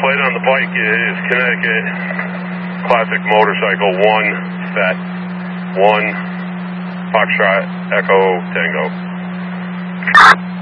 plate on the bike is Connecticut Classic Motorcycle 1 Fet 1 Foxtrot Echo Tango.